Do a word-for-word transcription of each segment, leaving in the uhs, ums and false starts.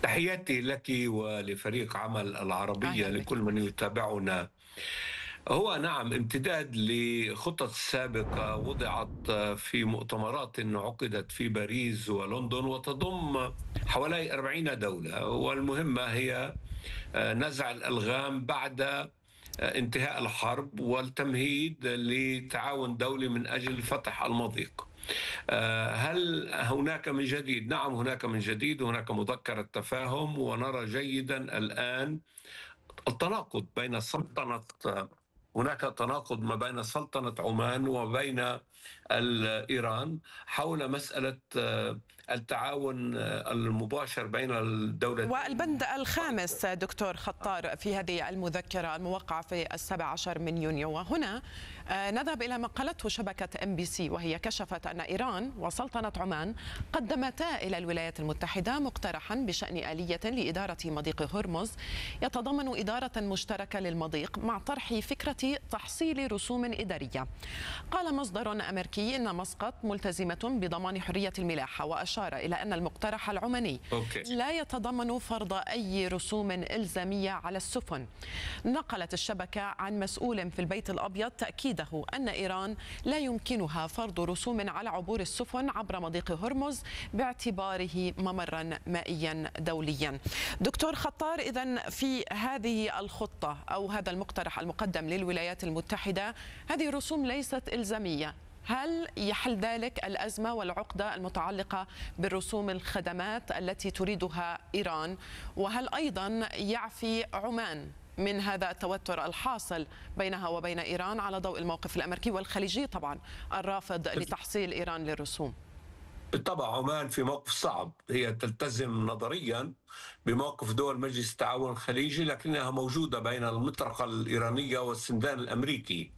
تحياتي لك ولفريق عمل أهلا العربية بك. لكل من يتابعنا. هو نعم امتداد لخطط سابقة وضعت في مؤتمرات عقدت في باريس ولندن وتضم حوالي أربعين دولة، والمهمة هي نزع الألغام بعد انتهاء الحرب والتمهيد لتعاون دولي من أجل فتح المضيق. آه، هل هناك من جديد؟ نعم، هناك من جديد، هناك مذكرة تفاهم، ونرى جيدا الآن التناقض بين سلطنة هناك تناقض ما بين سلطنة عمان وبين إيران حول مسألة آه، التعاون آه، المباشر بين الدولتين. والبند الخامس دكتور خطار في هذه المذكرة الموقعة في السابع عشر من يونيو، وهنا آه، نذهب إلى ما قالته شبكة ام بي سي، وهي كشفت أن إيران وسلطنة عمان قدمتا إلى الولايات المتحدة مقترحا بشأن آلية لإدارة مضيق هرمز يتضمن إدارة مشتركة للمضيق مع طرح فكرة تحصيل رسوم إدارية. قال مصدر أمريكي إن مسقط ملتزمة بضمان حرية الملاحة، وأشار إلى أن المقترح العماني أوكي. لا يتضمن فرض أي رسوم إلزامية على السفن. نقلت الشبكة عن مسؤول في البيت الأبيض تأكيده أن إيران لا يمكنها فرض رسوم على عبور السفن عبر مضيق هرمز باعتباره ممرا مائيا دوليا. دكتور خطار، إذن في هذه الخطة أو هذا المقترح المقدم للولايات المتحدة هذه الرسوم ليست إلزامية. هل يحل ذلك الأزمة والعقدة المتعلقة بالرسوم الخدمات التي تريدها إيران؟ وهل أيضا يعفي عمان من هذا التوتر الحاصل بينها وبين إيران على ضوء الموقف الأمريكي والخليجي طبعا الرافض لتحصيل إيران للرسوم؟ بالطبع عمان في موقف صعب، هي تلتزم نظريا بموقف دول مجلس التعاون الخليجي، لكنها موجودة بين المطرقة الإيرانية والسندان الأمريكي،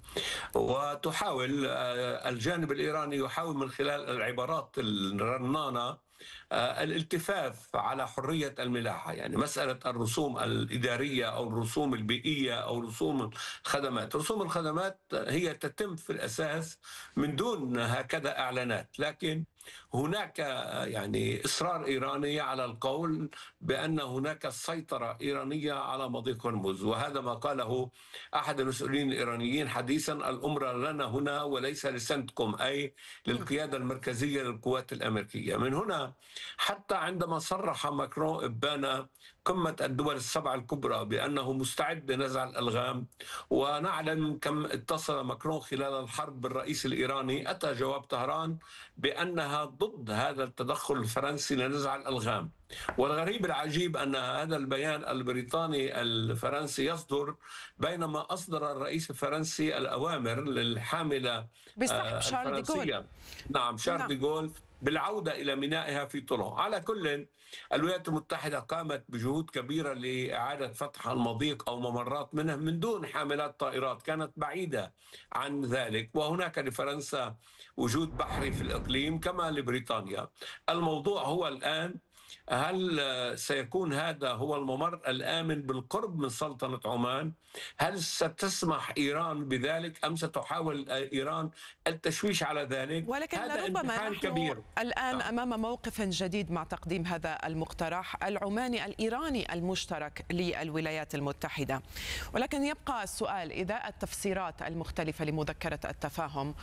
وتحاول آه، الجانب الإيراني يحاول من خلال العبارات الرنانة آه، الالتفاف على حرية الملاحة، يعني مسألة الرسوم الإدارية أو الرسوم البيئية أو رسوم الخدمات. رسوم الخدمات هي تتم في الأساس من دون هكذا إعلانات، لكن هناك آه، يعني إصرار إيراني على القول بأن هناك سيطرة إيرانية على مضيق هرمز، وهذا ما قاله أحد المسؤولين الإيرانيين حديثا: الأمر لنا هنا وليس لسندكم، أي للقيادة المركزية للقوات الأمريكية. من هنا حتى عندما صرح ماكرون إبان قمة الدول السبع الكبرى بأنه مستعد لنزع الألغام، ونعلم كم اتصل ماكرون خلال الحرب بالرئيس الإيراني، أتى جواب طهران بأنها ضد هذا التدخل الفرنسي لنزع الألغام. والغريب العجيب أن هذا البيان البريطاني الفرنسي يصدر بينما أصدر الرئيس الفرنسي الأوامر للحاملة بسحب آه، شارل دي غول. الفرنسية، نعم، شارل نعم. دي غول، بالعودة إلى مينائها في طولون. على كل، الولايات المتحدة قامت بجهود كبيرة لإعادة فتح المضيق أو ممرات منه من دون حاملات طائرات، كانت بعيدة عن ذلك، وهناك لفرنسا وجود بحري في الإقليم كما لبريطانيا. الموضوع هو الآن: هل سيكون هذا هو الممر الآمن بالقرب من سلطنة عمان؟ هل ستسمح إيران بذلك أم ستحاول إيران التشويش على ذلك؟ ولكن هذا لربما امتحان نحن كبير. الآن نعم. أمام موقف جديد مع تقديم هذا المقترح العماني الإيراني المشترك للولايات المتحدة، ولكن يبقى السؤال: إذا التفسيرات المختلفة لمذكرة التفاهم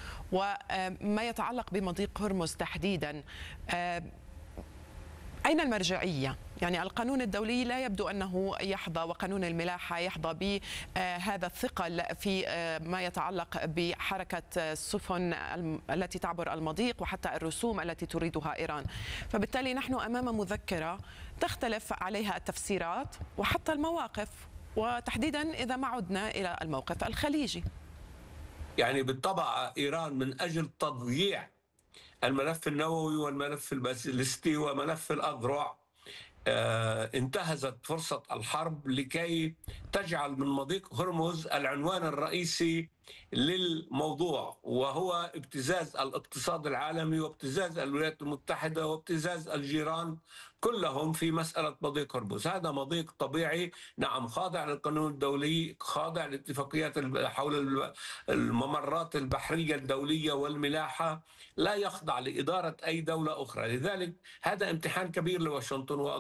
وما يتعلق بمضيق هرمز تحديدا، أين المرجعية؟ يعني القانون الدولي لا يبدو أنه يحظى، وقانون الملاحة يحظى بهذا الثقل في ما يتعلق بحركة السفن التي تعبر المضيق وحتى الرسوم التي تريدها إيران. فبالتالي نحن أمام مذكرة تختلف عليها التفسيرات وحتى المواقف، وتحديدا إذا ما عدنا إلى الموقف الخليجي. يعني بالطبع إيران من أجل تضييع الملف النووي والملف البالستي وملف الأذرع آه، انتهزت فرصة الحرب لكي تجعل من مضيق هرمز العنوان الرئيسي للموضوع، وهو ابتزاز الاقتصاد العالمي وابتزاز الولايات المتحدة وابتزاز الجيران كلهم في مسألة مضيق هرمز. هذا مضيق طبيعي، نعم، خاضع للقانون الدولي، خاضع لاتفاقيات حول الممرات البحرية الدولية والملاحة، لا يخضع لإدارة أي دولة أخرى. لذلك هذا امتحان كبير لواشنطن.